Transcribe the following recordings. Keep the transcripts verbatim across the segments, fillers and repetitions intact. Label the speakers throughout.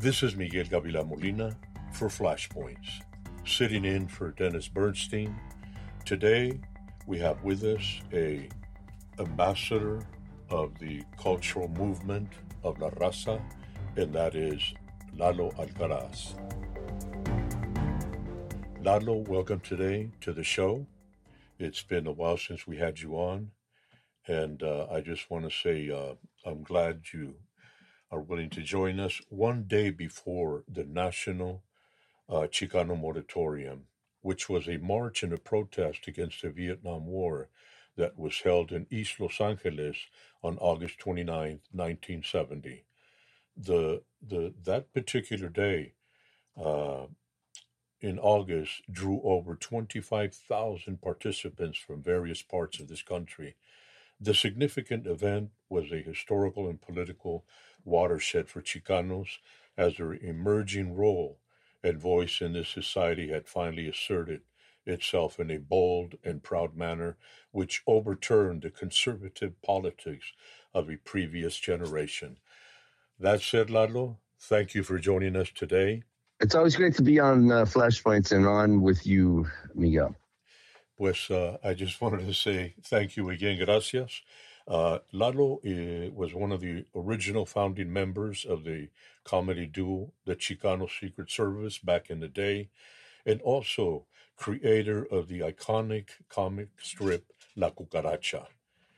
Speaker 1: This is Miguel Gavila Molina for Flashpoints, sitting in for Dennis Bernstein. Today, we have with us a ambassador of the cultural movement of La Raza, and that is Lalo Alcaraz. Lalo, welcome today to the show. It's been a while since we had you on, and uh, I just want to say uh, I'm glad you are willing to join us one day before the National uh, Chicano Moratorium, which was a march and a protest against the Vietnam War that was held in East Los Angeles on August twenty-ninth, nineteen seventy. The, the, that particular day uh, in August drew over twenty-five thousand participants from various parts of this country. The significant event was a historical and political watershed for Chicanos as their emerging role and voice in this society had finally asserted itself in a bold and proud manner, which overturned the conservative politics of a previous generation. That said, Lalo, thank you for joining us today.
Speaker 2: It's always great to be on uh, Flashpoints and on with you, Miguel.
Speaker 1: Pues uh, I just wanted to say thank you again, gracias. Uh, Lalo uh, was one of the original founding members of the comedy duo, the Chicano Secret Service, back in the day, and also creator of the iconic comic strip La Cucaracha,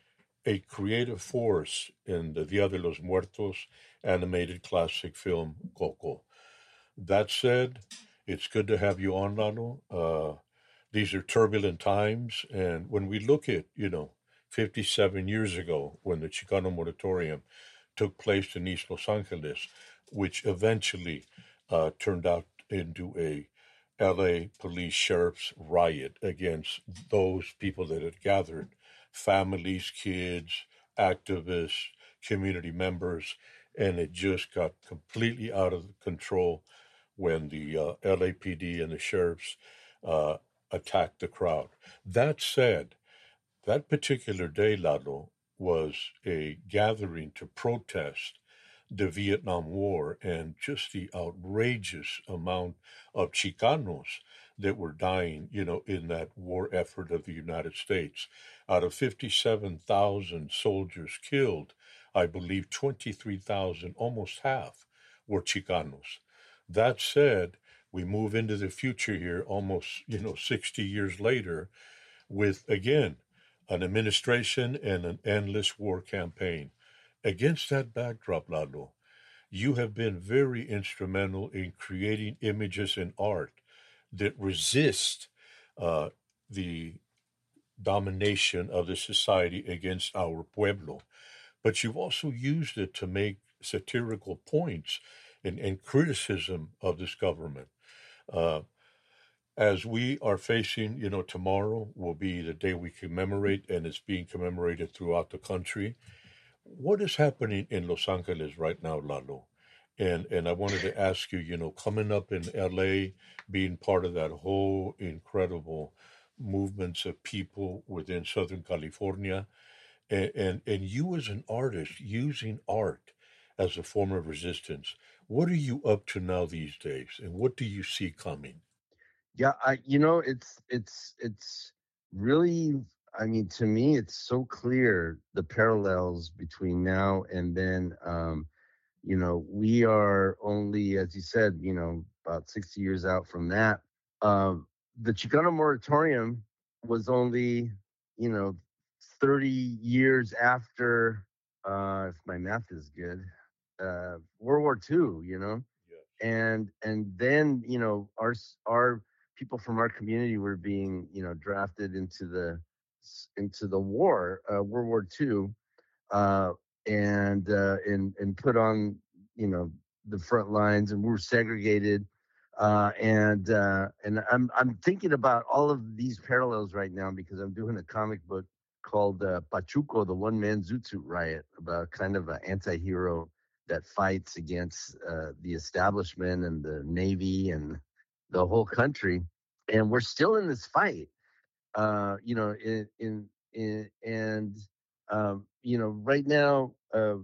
Speaker 1: a creative force in the Dia de los Muertos animated classic film Coco. That said, it's good to have you on, Lalo. Uh, these are turbulent times, and when we look at, you know, fifty-seven years ago when the Chicano Moratorium took place in East Los Angeles, which eventually uh, turned out into a L A police sheriff's riot against those people that had gathered, families, kids, activists, community members, and it just got completely out of control when the uh, L A P D and the sheriffs uh, attacked the crowd. That said, that particular day, Lalo, was a gathering to protest the Vietnam War and just the outrageous amount of Chicanos that were dying, you know, in that war effort of the United States. Out of fifty-seven thousand soldiers killed, I believe twenty-three thousand, almost half, were Chicanos. That said, we move into the future here almost, you know, sixty years later with, again, an administration and an endless war campaign. Against that backdrop, Lalo, you have been very instrumental in creating images and art that resist uh, the domination of the society against our pueblo. But you've also used it to make satirical points and, and criticism of this government. Uh, as we are facing, you know, tomorrow will be the day we commemorate, and it's being commemorated throughout the country. What is happening in Los Angeles right now, Lalo? And and I wanted to ask you, you know, coming up in L A, being part of that whole incredible movements of people within Southern California, and, and and you as an artist using art as a form of resistance. What are you up to now these days, and what do you see coming?
Speaker 2: Yeah, I you know it's it's it's really, I mean, to me it's so clear the parallels between now and then. Um, you know, we are only, as you said, you know, about sixty years out from that. Um, the Chicano moratorium was only, you know, thirty years after, uh, if my math is good, uh, World War Two. You know,
Speaker 1: Yes.
Speaker 2: and and then you know our our people from our community were being, you know, drafted into the into the war, uh, World War Two, uh, and uh, and and put on, you know, the front lines, and we were segregated. Uh, and uh, and I'm I'm thinking about all of these parallels right now because I'm doing a comic book called uh, Pachuco, the One Man Zoot Suit Riot, about kind of an anti-hero that fights against uh, the establishment and the Navy and the whole country. And we're still in this fight, uh, you know, in, in, in and, um, you know, right now, uh,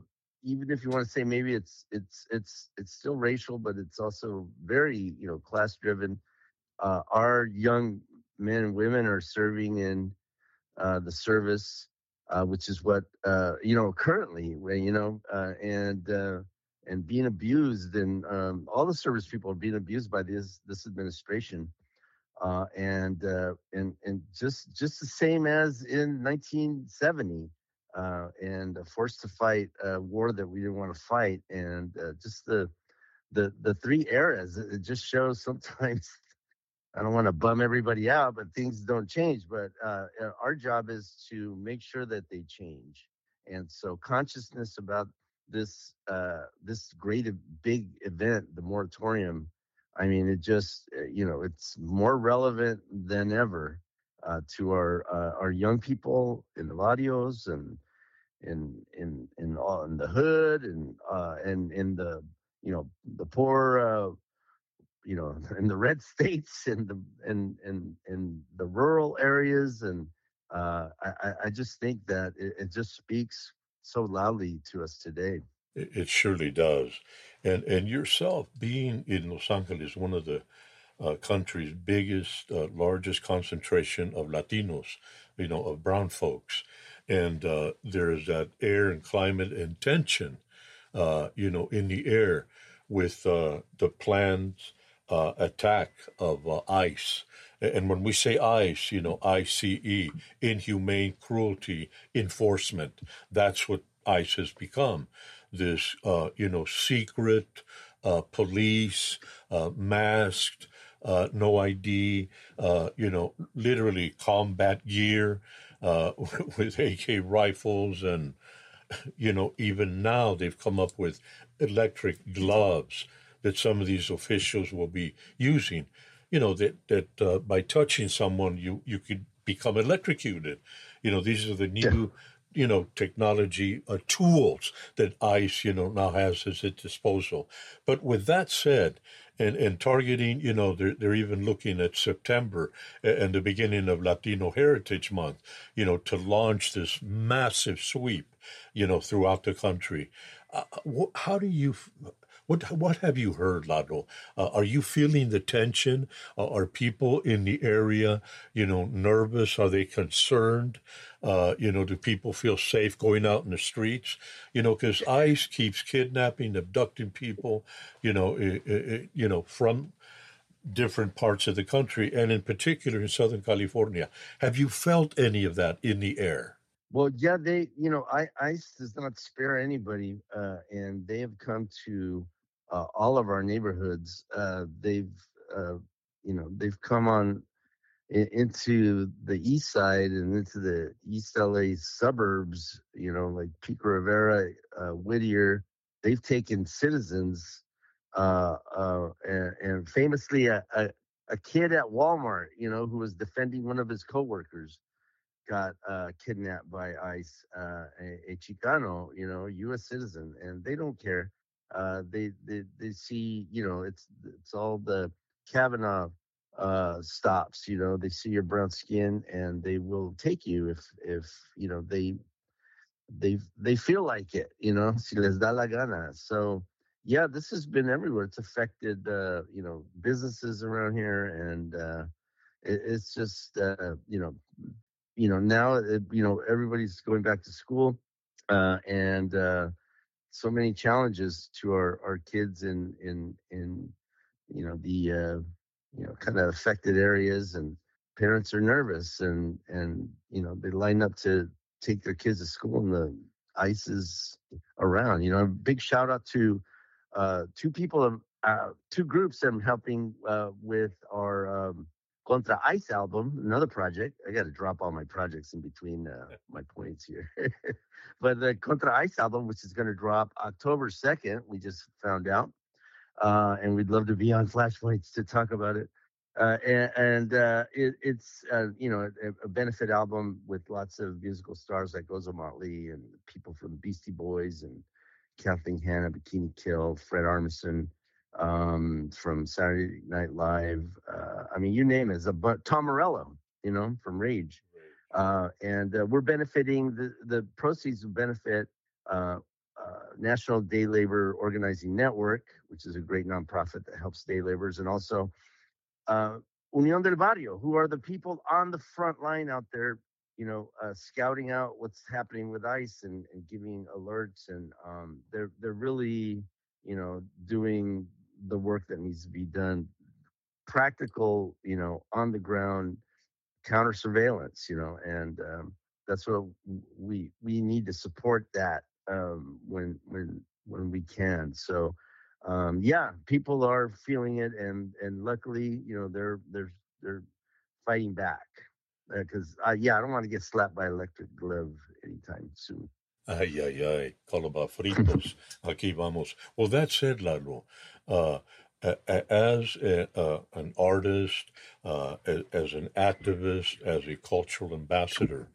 Speaker 2: even if you want to say maybe it's it's it's it's still racial, but it's also very, you know, class driven. Uh, our young men and women are serving in uh, the service, uh, which is what uh, you know currently, you know, uh, and uh, and being abused, and um, all the service people are being abused by this this administration, uh, and uh, and and just just the same as in nineteen seventy. Uh, and forced to fight a war that we didn't want to fight, and uh, just the the the three eras. It just shows sometimes I don't want to bum everybody out, but things don't change. But uh, uh, our job is to make sure that they change. And so consciousness about this uh, this great big event, the moratorium. I mean, it just uh, you know it's more relevant than ever uh, to our uh, our young people in the barrios and in in in all in the hood and uh, and in the you know the poor. Uh, you know, in the red states and the and and in the rural areas, and uh, I, I just think that it, it just speaks so loudly to us today.
Speaker 1: It, it surely does. And and yourself being in Los Angeles, one of the uh, country's biggest, uh, largest concentration of Latinos, you know, of brown folks, and uh, there is that air and climate and tension, uh, you know, in the air with uh, the planned uh, attack of uh, ICE. And when we say ICE, you know, I C E, inhumane cruelty enforcement, that's what ICE has become. This, uh, you know, secret uh, police, uh, masked, uh, no I D, uh, you know, literally combat gear uh, with A K rifles and you know, even now they've come up with electric gloves that some of these officials will be using. You know that that uh, by touching someone, you you could become electrocuted. You know, these are the
Speaker 2: Yeah.
Speaker 1: new, you know, technology uh, tools that ICE, you know, now has at its disposal. But with that said, and, and targeting, you know, they're, they're even looking at September and the beginning of Latino Heritage Month, you know, to launch this massive sweep, you know, throughout the country. Uh, wh- how do you, what what have you heard, Lado? Uh, are you feeling the tension? Uh, are people in the area, you know, nervous? Are they concerned? Uh, you know, do people feel safe going out in the streets? You know, because ICE keeps kidnapping, abducting people, you know, i i you know, from different parts of the country, and in particular in Southern California. Have you felt any of that in the air?
Speaker 2: Well, yeah, they, you know, I, ICE does not spare anybody, uh, and they have come to uh, all of our neighborhoods. Uh, they've, uh, you know, they've come on i- into the east side and into the East L A suburbs, you know, like Pico Rivera, uh, Whittier. They've taken citizens, uh, uh, and, and famously, a, a, a kid at Walmart, you know, who was defending one of his coworkers got uh, kidnapped by ICE, uh, a, a Chicano, you know, U S citizen, and they don't care. Uh, they, they they see, you know, it's it's all the Kavanaugh uh, stops. You know, they see your brown skin and they will take you if if you know they they they feel like it. You know, si les da la gana. So yeah, this has been everywhere. It's affected uh, you know businesses around here, and uh, it, it's just uh, you know you know now it, you know everybody's going back to school, uh, and uh, so many challenges to our our kids in in in you know the uh, you know kind of affected areas, and parents are nervous, and and you know they line up to take their kids to school, and the ice is around. You know, a big shout out to uh, two people of uh, two groups I'm helping uh, with our um, Contra Ice album, another project. I got to drop all my projects in between uh, my points here. But the Contra Ice album, which is going to drop October second, we just found out. Uh, and we'd love to be on Flashpoints to talk about it. Uh, and and uh, it, it's uh, you know a, a benefit album with lots of musical stars like Ozo Motley and people from Beastie Boys and Kathleen Hanna, Bikini Kill, Fred Armisen um, from Saturday Night Live. Uh, I mean, you name it. It's a bu- Tom Morello, you know, from Rage. Uh, and uh, we're benefiting the the proceeds will benefit uh, uh, National Day Labor Organizing Network, which is a great nonprofit that helps day laborers, and also uh, Unión del Barrio, who are the people on the front line out there, you know, uh, scouting out what's happening with ICE and, and giving alerts, and um, they're they're really, you know, doing the work that needs to be done, practical, you know, on the ground counter surveillance, you know, and um, that's what we we need to support that um, when when when we can. So um, yeah, people are feeling it, and and luckily, you know, they're they're they're fighting back because uh, yeah, I don't want to get slapped by electric glove anytime soon.
Speaker 1: Ay, ay, ay, colaba fritos. Aquí vamos. Well, that said, Lalo, uh, a- a- as a, uh, an artist, uh, a- as an activist, as a cultural ambassador,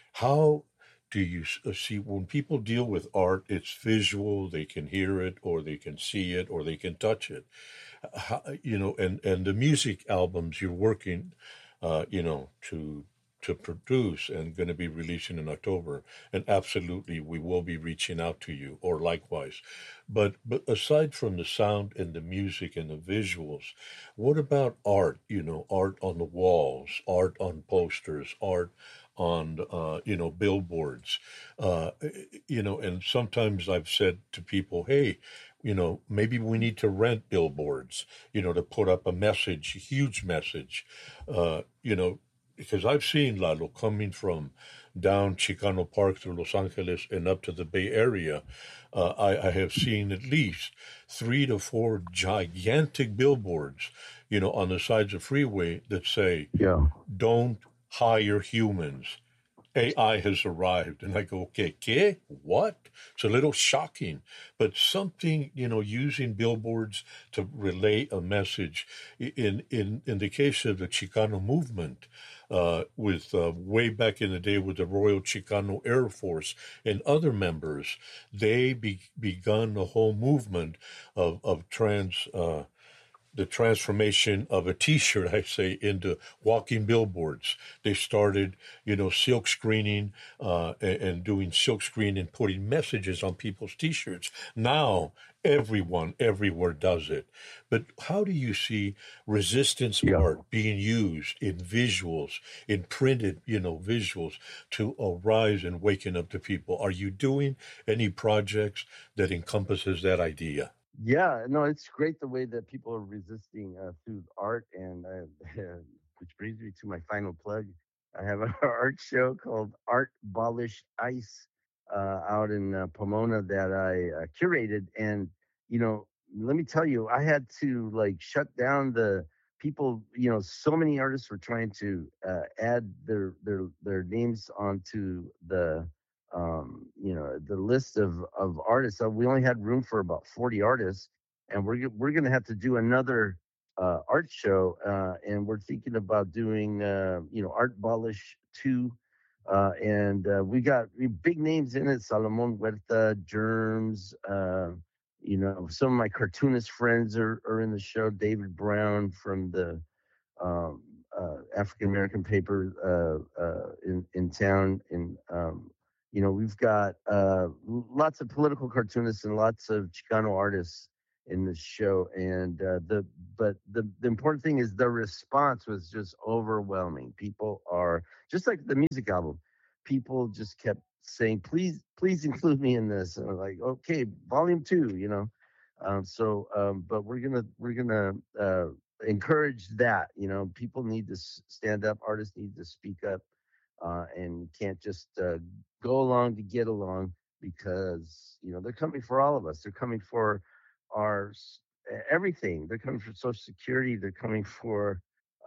Speaker 1: how do you s- uh, see when people deal with art? It's visual; they can hear it, or they can see it, or they can touch it. How, you know, and and the music albums you're working, uh, you know, to to produce and going to be releasing in October, and absolutely we will be reaching out to you, or likewise. But but aside from the sound and the music and the visuals, what about art? You know, art on the walls, art on posters, art on uh, you know billboards, uh, you know, and sometimes I've said to people, hey, you know, maybe we need to rent billboards, you know, to put up a message, a huge message, uh, you know, because I've seen Lalo coming from down Chicano Park through Los Angeles and up to the Bay Area. Uh, I, I have seen at least three to four gigantic billboards, you know, on the sides of freeway that say,
Speaker 2: Yeah.
Speaker 1: don't hire humans. A I has arrived. And I go, okay, ¿qué? What? It's a little shocking, but something, you know, using billboards to relay a message. In, in, in the case of the Chicano movement, uh, with uh, way back in the day with the Royal Chicano Air Force and other members, they be, begun a whole movement of, of trans, uh, the transformation of a T-shirt, I say, into walking billboards. They started, you know, silk screening uh, and, and doing silk screen and putting messages on people's T-shirts. Now everyone, everywhere does it. But how do you see resistance
Speaker 2: Yeah.
Speaker 1: art being used in visuals, in printed, you know, visuals to arise and waken up the people? Are you doing any projects that encompasses that idea?
Speaker 2: Yeah, no, it's great the way that people are resisting uh, through art, and uh, which brings me to my final plug. I have an art show called Art Bolish Ice uh, out in uh, Pomona that I uh, curated, and you know, let me tell you, I had to like shut down the people. You know, so many artists were trying to uh, add their their their names onto the um, you know, the list of of artists. So we only had room for about forty artists, and we're g- we're gonna have to do another uh, art show, uh, and we're thinking about doing uh, you know Art Bolish two. Uh, and uh, we got we big names in it: Salomon Huerta, Germs. Uh, you know, some of my cartoonist friends are, are in the show. David Brown from the um, uh, African American paper uh, uh, in in town. In um, you know, we've got uh, lots of political cartoonists and lots of Chicano artists in this show. And uh, the but the the important thing is the response was just overwhelming. People are just like the music album. People just kept saying, "Please, please include me in this." And I'm like, "Okay, volume two," you know. Um, so, um, but we're gonna we're gonna uh, encourage that. You know, people need to s- stand up. Artists need to speak up, uh, and can't just uh, go along to get along because you know they're coming for all of us. They're coming for our s- e- everything. They're coming for Social Security. They're coming for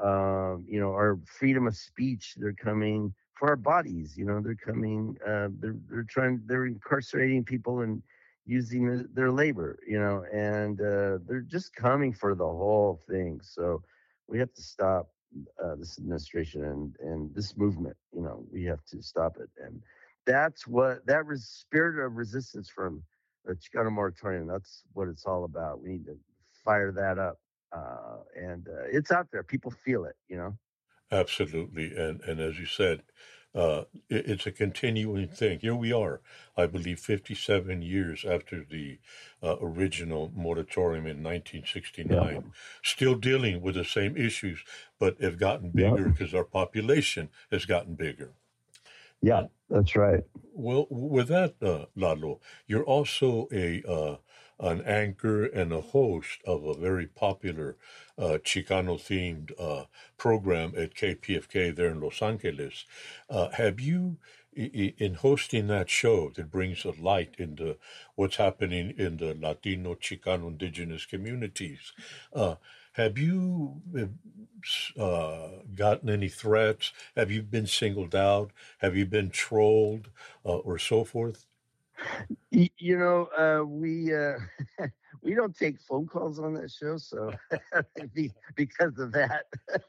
Speaker 2: um, you know our freedom of speech. They're coming for our bodies. You know, they're coming. Uh, they're they're trying. They're incarcerating people and using the, their labor, you know, and uh, they're just coming for the whole thing. So we have to stop uh, this administration and and this movement. You know, we have to stop it, and that's what that res- spirit of resistance from the Chicano moratorium. That's what it's all about. We need to fire that up, uh, and uh, it's out there. People feel it. You know.
Speaker 1: Absolutely. And, and as you said, Uh, it, it's a continuing thing. Here we are, I believe, fifty-seven years after the uh, original moratorium in nineteen
Speaker 2: Yeah.
Speaker 1: sixty-nine, still dealing with the same issues, but have gotten
Speaker 2: Yeah.
Speaker 1: bigger because our population has gotten bigger.
Speaker 2: Yeah.
Speaker 1: Uh,
Speaker 2: That's right.
Speaker 1: well, with that, uh, Lalo, you're also a uh, an anchor and a host of a very popular uh, Chicano-themed uh, program at K P F K there in Los Angeles. Uh, have you, i- in hosting that show that brings a light into what's happening in the Latino, Chicano, indigenous communities, uh, have you uh, gotten any threats? Have you been singled out? Have you been trolled uh, or so forth?
Speaker 2: Y- You know, uh, we uh, we don't take phone calls on that show, so be- because of that.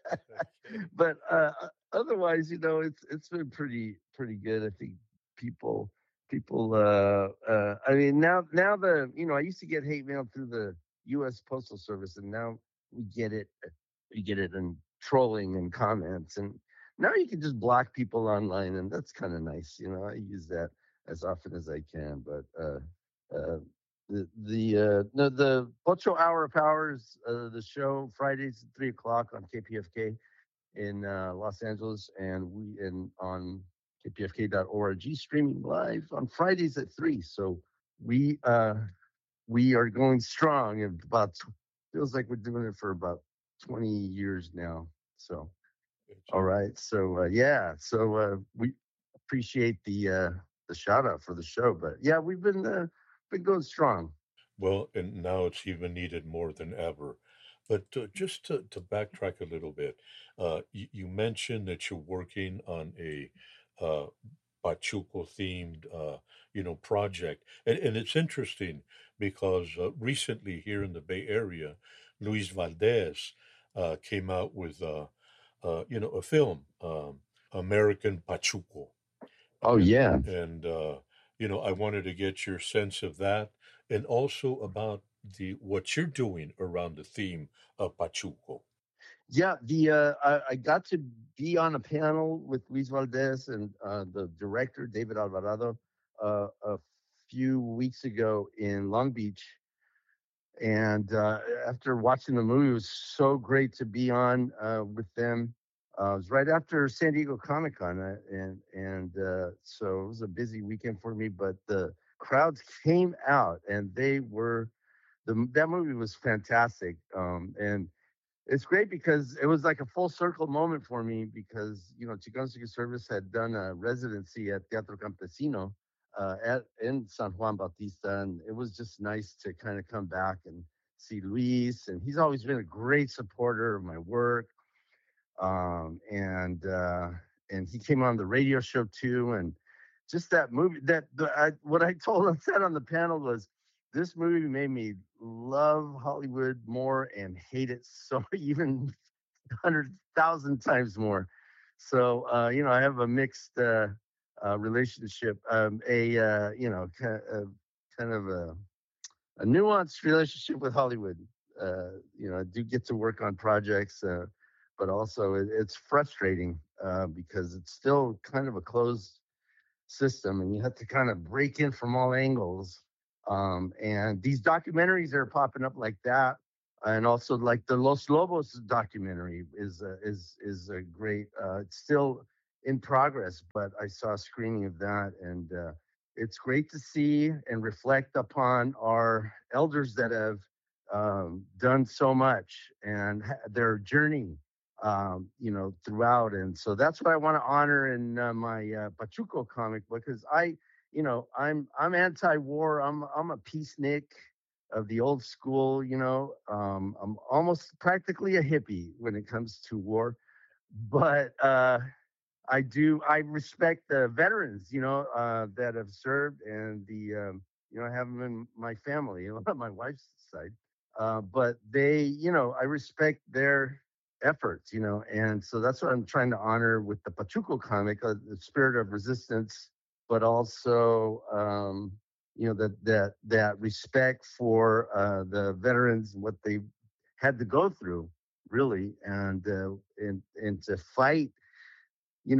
Speaker 2: But uh, otherwise, you know, it's it's been pretty pretty good. I think people people. Uh, uh, I mean, now now the you know I used to get hate mail through the U S. Postal Service, and now we get it we get it in trolling and comments, and now you can just block people online, and that's kind of nice. You know, I use that as often as I can. But uh, uh, the the uh, no the Ocho Hour Powers, uh, the show Fridays at three o'clock on K P F K in uh, Los Angeles, and we and on K P F K dot org streaming live on Fridays at three. So we uh, we are going strong. And about feels like we're doing it for about twenty years now. So
Speaker 1: It's
Speaker 2: all right. So uh, yeah. So uh, we appreciate the uh, the shout out for the show. But yeah, we've been uh, been going strong.
Speaker 1: well, and now it's even needed more than ever. But uh, just to, to backtrack a little bit, uh, you, you mentioned that you're working on a uh, Pachuco themed, uh, you know, project, and, and it's interesting because uh, recently here in the Bay Area, Luis Valdez uh, came out with, uh, uh, you know, a film, um, American Pachuco,
Speaker 2: Oh
Speaker 1: and
Speaker 2: yeah.
Speaker 1: and uh, you know, I wanted to get your sense of that, and also about the what you're doing around the theme of Pachuco.
Speaker 2: Yeah, the uh, I, I got to be on a panel with Luis Valdez and uh, the director David Alvarado uh, a few weeks ago in Long Beach, and uh, after watching the movie, it was so great to be on uh, with them. Uh, it was right after San Diego Comic Con, uh, and and uh, so it was a busy weekend for me. But the crowds came out, and they were the that movie was fantastic. Um, and it's great because it was like a full circle moment for me because you know Chicano Secret Service had done a residency at Teatro Campesino uh, at in San Juan Bautista, and it was just nice to kind of come back and see Luis, and he's always been a great supporter of my work, um, and uh, and he came on the radio show too, and just that movie that the, I, what I told him said on the panel was this movie made me love Hollywood more and hate it so even hundred thousand times more. So uh, you know, I have a mixed uh, uh, relationship, um, a uh, you know, kind of, kind of a, a nuanced relationship with Hollywood. Uh, you know, I do get to work on projects, uh, but also it, it's frustrating uh, because it's still kind of a closed system, and you have to kind of break in from all angles. Um, and these documentaries that are popping up like that, and also like the Los Lobos documentary is uh, is is a great. Uh, it's still in progress, but I saw a screening of that, and uh, it's great to see and reflect upon our elders that have um, done so much and ha- their journey um, you know, throughout. And so that's what I want to honor in uh, my uh, Pachuco comic book because I, you know, I'm I'm anti-war. I'm I'm a peacenik of the old school. You know, um, I'm almost practically a hippie when it comes to war. But uh, I do I respect the veterans. You know, uh, that have served and the um, you know I have them in my family, you know, on my wife's side. Uh, but they, you know, I respect their efforts, you know, and so that's what I'm trying to honor with the Pachuco comic, uh, the spirit of resistance, but also, um, you know, that that that respect for uh, the veterans and what they had to go through, really, and uh, and and to fight, you know.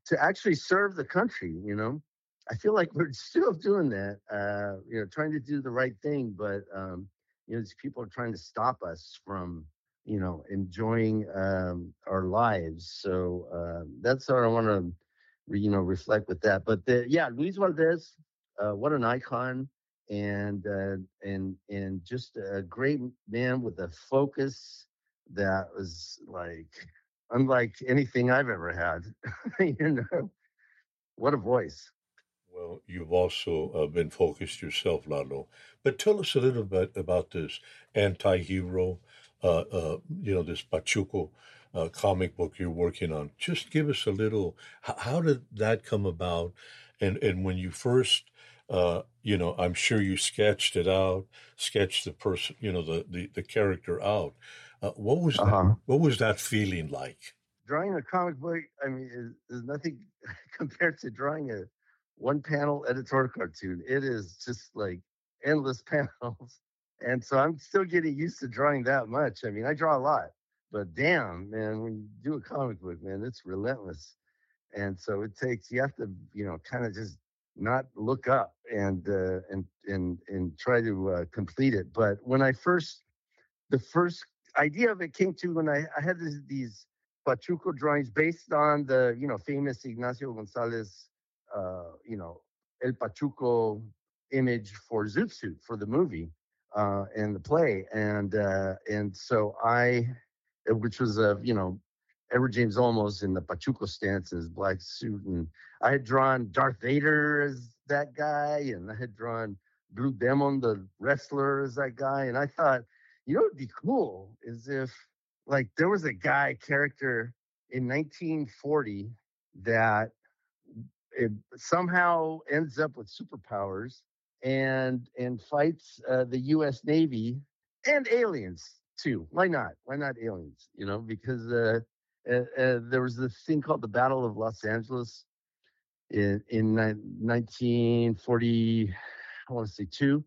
Speaker 2: to actually serve the country. You know, I feel like we're still doing that. Uh, you know, trying to do the right thing, but um, you know, these people are trying to stop us from you know enjoying um, our lives. So uh, that's what I want to you know reflect with that. But the, yeah, Luis Valdez, uh, what an icon, and uh, and and just a great man with a focus that was like unlike anything I've ever had. you know, what a voice.
Speaker 1: Well, you've also uh, been focused yourself, Lalo. But tell us a little bit about this anti-hero, uh, uh, you know, this Pachuco uh, comic book you're working on. Just give us a little. How, how did that come about? And and when you first, uh, you know, I'm sure you sketched it out, sketched the person, you know, the the, the character out. Uh, what was
Speaker 2: Uh
Speaker 1: that?
Speaker 2: huh.
Speaker 1: What was that feeling like?
Speaker 2: Drawing a comic book, I mean, is, is nothing compared to drawing a one panel editorial cartoon. It is just like endless panels. And so I'm still getting used to drawing that much. I mean, I draw a lot, but damn, man, when you do a comic book, man, it's relentless. And so it takes, you have to, you know, kind of just not look up and, uh, and, and, and try to uh, complete it. But when I first the first idea of it came to when I, I had this, these Pachuco drawings based on the you know famous Ignacio Gonzalez, uh, you know El Pachuco image for Zoot Suit for the movie uh, and the play, and uh, and so I, which was a you know Edward James Olmos in the Pachuco stance in his black suit, and I had drawn Darth Vader as that guy, and I had drawn Blue Demon, the wrestler, as that guy, and I thought you know what would be cool is if like there was a guy character in nineteen forty that it somehow ends up with superpowers and and fights uh, the U S Navy and aliens too. Why not? Why not aliens? You know, because uh, uh, uh, there was this thing called the Battle of Los Angeles in in nineteen forty. I want to say two,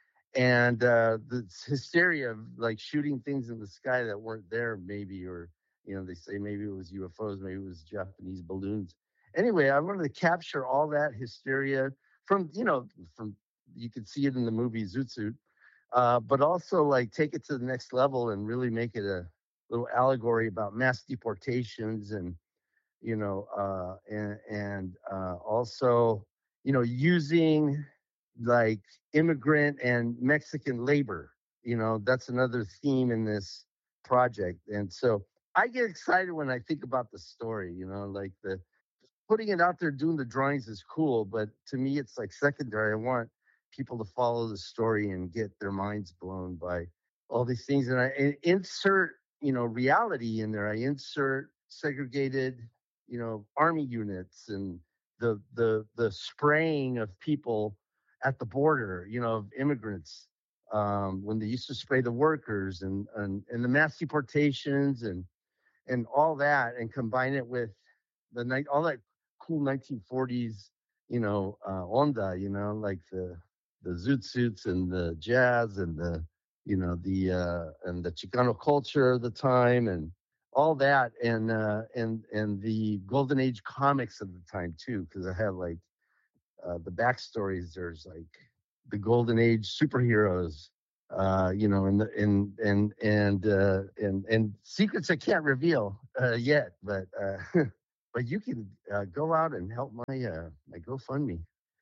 Speaker 2: and uh, the hysteria of like shooting things in the sky that weren't there, maybe, or you know, they say maybe it was U F Os, maybe it was Japanese balloons. Anyway, I wanted to capture all that hysteria from, you know, from you could see it in the movie Zoot Suit, uh, but also like take it to the next level and really make it a little allegory about mass deportations and you know, uh, and and uh, also, you know, using like immigrant and Mexican labor. You know, that's another theme in this project, and so I get excited when I think about the story. You know, like the putting it out there, doing the drawings is cool, but to me, it's like secondary. I want people to follow the story and get their minds blown by all these things, and I and insert, you know, reality in there. I insert segregated, you know, army units and the the the spraying of people at the border, you know, of immigrants um, when they used to spray the workers and and and the mass deportations and and all that, and combine it with the night, all that cool nineteen forties, you know, uh, onda, you know, like the the zoot suits and the jazz and the, you know, the uh, and the Chicano culture of the time and all that, and uh, and and the golden age comics of the time too, because I have like uh, the backstories. There's like the golden age superheroes, uh, you know, and the, and and and uh, and and secrets I can't reveal uh, yet, but uh, but you can uh, go out and help my uh, my GoFundMe.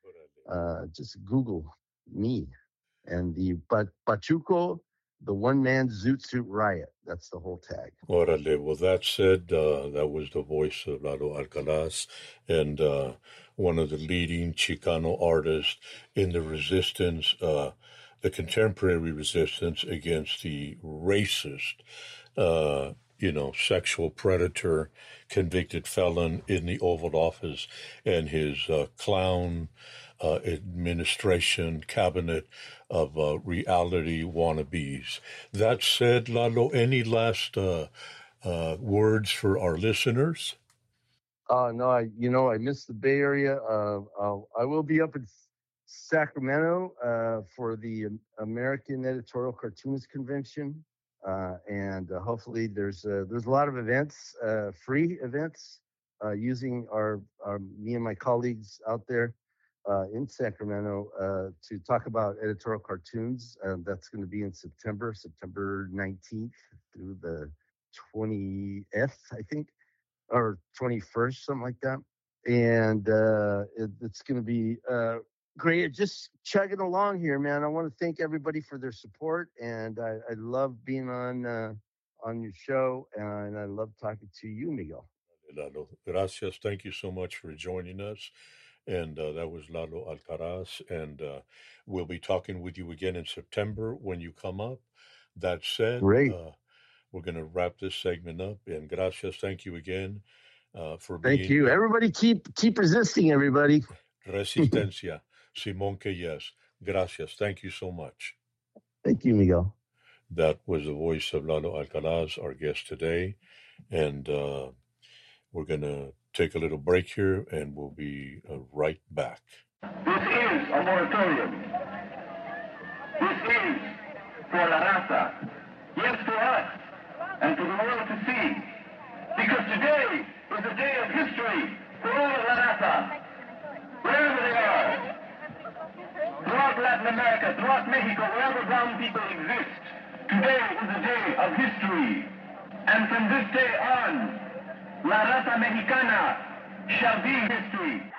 Speaker 2: Uh, just Google me and the but Pachuco, the one man Zoot Suit Riot. That's the whole tag.
Speaker 1: Orale. Well, that said, uh, that was the voice of Lalo Alcaraz and uh, one of the leading Chicano artists in the resistance, uh, the contemporary resistance against the racist, uh, you know, sexual predator, convicted felon in the Oval Office and his uh, clown uh, administration cabinet of uh, reality wannabes. That said, Lalo, any last uh, uh, words for our listeners?
Speaker 2: Uh, no, I you know I missed the Bay Area. Uh, I'll, I will be up in Sacramento uh, for the American Editorial Cartoonist Convention, uh, and uh, hopefully there's uh, there's a lot of events, uh, free events uh, using our, our me and my colleagues out there uh, in Sacramento uh, to talk about editorial cartoons. Uh, that's going to be in September, September nineteenth through the twentieth, I think, or twenty-first, something like that. And uh, it, it's going to be uh, great. Just chugging along here, man. I want to thank everybody for their support, and I, I love being on uh, on your show, and I love talking to you, Miguel.
Speaker 1: Lalo. Gracias. Thank you so much for joining us. And uh, that was Lalo Alcaraz. And uh, we'll be talking with you again in September when you come up. That said,
Speaker 2: Great.
Speaker 1: uh, we're going to wrap this segment up. And gracias. Thank you again uh, for
Speaker 2: Thank
Speaker 1: being
Speaker 2: you.
Speaker 1: uh,
Speaker 2: Everybody keep keep resisting, everybody.
Speaker 1: Resistencia. Simón Queyes. Gracias. Thank you so much.
Speaker 2: Thank you, Miguel.
Speaker 1: That was the voice of Lalo Alcaraz, our guest today. And uh, we're going to take a little break here and we'll be uh, right back.
Speaker 3: This is a moratorium. This is for La Raza. Yes, for us, and for the world to see. Because today is a day of history for all of La Raza. Wherever they are. Throughout Latin America, throughout Mexico, wherever brown people exist, today is a day of history. And from this day on, La Raza Mexicana shall be history.